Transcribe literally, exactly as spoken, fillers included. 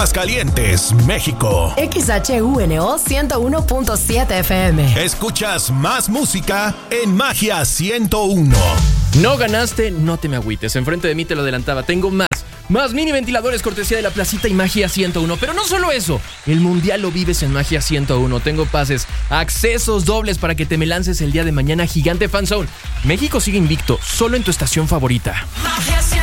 Aguascalientes, México. X H U N O ciento uno punto siete F M. Escuchas más música en Magia ciento uno. No ganaste, no te me agüites. Enfrente de mí te lo adelantaba. Tengo más. Más mini ventiladores cortesía de La Placita y Magia ciento uno. Pero no solo eso. El mundial lo vives en Magia ciento uno. Tengo pases, accesos dobles para que te me lances el día de mañana. Gigante Fan Zone. México sigue invicto, solo en tu estación favorita. Magia